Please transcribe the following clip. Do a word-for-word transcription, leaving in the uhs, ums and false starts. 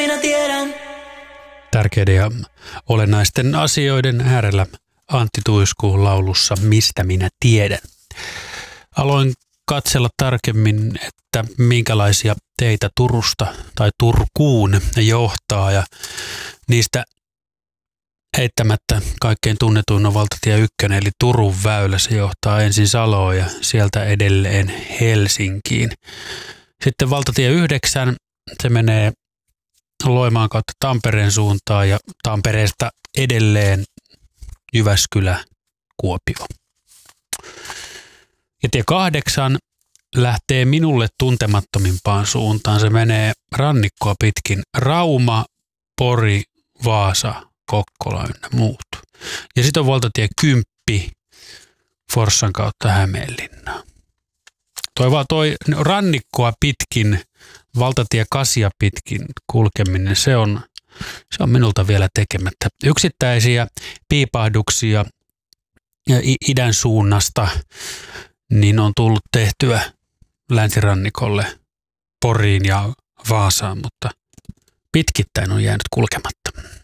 minä tiedän. Tärkeiden ja olennaisten asioiden äärellä Antti Tuiskuun laulussa Mistä minä tiedän. Aloin katsella tarkemmin, että minkälaisia teitä Turusta tai Turkuun johtaa, ja niistä eittämättä kaikkein tunnetuin on valtatie ykkönen, eli Turun väylä. Se johtaa ensin Saloon ja sieltä edelleen Helsinkiin. Sitten valtatie yhdeksän, se menee Loimaan kautta Tampereen suuntaan ja Tampereesta edelleen Jyväskylä, Kuopio. Ja tie kahdeksan lähtee minulle tuntemattomimpaan suuntaan. Se menee rannikkoa pitkin Rauma, Pori, Vaasa, Kokkola ynnä muut. Ja sitten on valtatie kymmenen Forssan kautta Hämeenlinnaan. Toi vaan toi rannikkoa pitkin, valtatie kasia pitkin kulkeminen, se on, se on minulta vielä tekemättä. Yksittäisiä piipahduksia idän suunnasta niin on tullut tehtyä länsirannikolle, Poriin ja Vaasaan, mutta pitkittäin on jäänyt kulkematta.